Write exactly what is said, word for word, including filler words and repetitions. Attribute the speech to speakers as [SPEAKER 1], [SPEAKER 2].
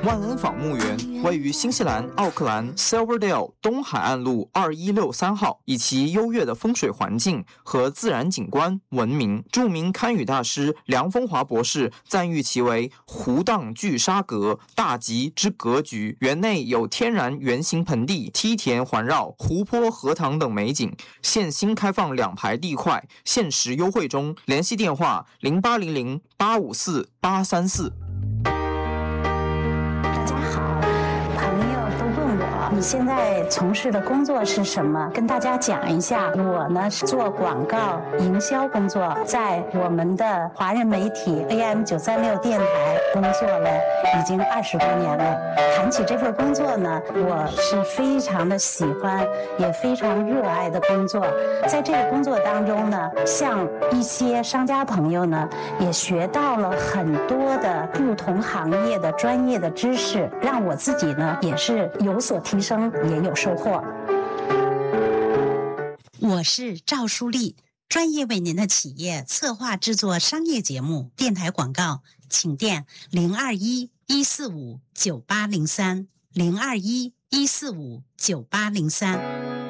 [SPEAKER 1] 万恩坊墓园位于新西兰奥克兰 Silverdale 东海岸路二一六三号，以其优越的风水环境和自然景观闻名。著名堪舆大师梁风华博士赞誉其为湖荡聚沙阁，大吉之格局。园内有天然圆形盆地、梯田环绕、湖泊、荷塘等美景。现新开放两排地块，限时优惠中。联系电话零八零零八五四八三四。
[SPEAKER 2] 你现在从事的工作是什么？跟大家讲一下。我呢是做广告营销工作，在我们的华人媒体 A M 九三六电台工作了已经二十多年了。谈起这份工作呢，我是非常的喜欢，也非常热爱的工作。在这个工作当中呢，像一些商家朋友呢，也学到了很多的不同行业的专业的知识，让我自己呢也是有所提升，也有收获。
[SPEAKER 3] 我是赵淑丽，专业为您的企业策划制作商业节目、电台广告，请电零二一一四五九八零三零二一一四五九八零三。